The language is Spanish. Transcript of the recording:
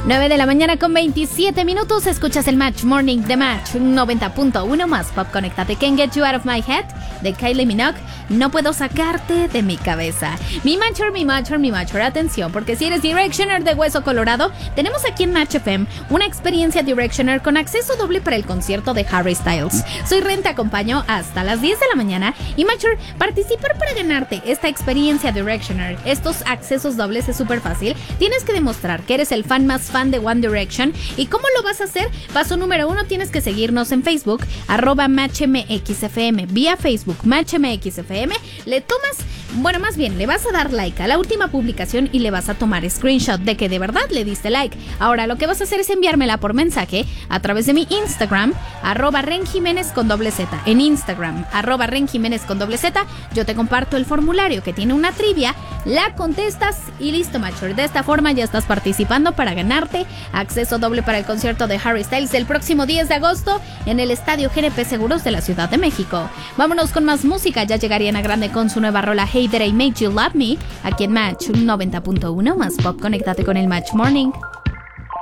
9 de la mañana con 27 minutos. Escuchas el Match Morning de Match 90.1 más Pop. Conéctate. Can't Get You Out of My Head de Kylie Minogue. No puedo sacarte de mi cabeza. Mi Matcher. Atención, porque si eres Directioner de Hueso Colorado, tenemos aquí en Match FM una experiencia Directioner con acceso doble para el concierto de Harry Styles. Soy Ren, te acompaño hasta las 10 de la mañana. Y Matcher, participar para ganarte esta experiencia Directioner, estos accesos dobles es súper fácil. Tienes que demostrar que eres el fan más fan de One Direction. ¿Y cómo lo vas a hacer? Paso número 1, tienes que seguirnos en Facebook, @MatchMXFM, vía Facebook, MatchMXFM. Le vas a dar like a la última publicación y le vas a tomar screenshot de que de verdad le diste like. Ahora lo que vas a hacer es enviármela por mensaje a través de mi Instagram, @RenJiménez con doble Z. En Instagram, @RenJiménez con doble Z, yo te comparto el formulario que tiene una trivia, la contestas y listo, Matcher. De esta forma ya estás participando para ganarte acceso doble para el concierto de Harry Styles el próximo 10 de agosto en el Estadio GNP Seguros de la Ciudad de México. Vámonos con más música. Ya llegaría Ariana Grande con su nueva rola Hey That I Made You Love Me, aquí en Match 90.1 más Pop. Conéctate con el Match Morning.